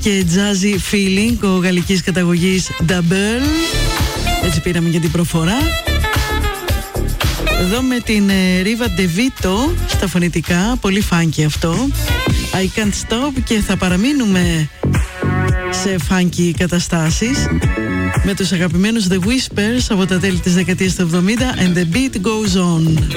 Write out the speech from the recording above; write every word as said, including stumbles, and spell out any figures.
και Jazzy Feeling, ο γαλλικής καταγωγής Double. Έτσι πήραμε για την προφορά. Εδώ με την Riva De Vito στα φωνητικά, πολύ funky αυτό. I Can't Stop, και θα παραμείνουμε σε funky καταστάσεις με τους αγαπημένους The Whispers από τα τέλη της δεκαετίας του εβδομήντα, And the Beat Goes On.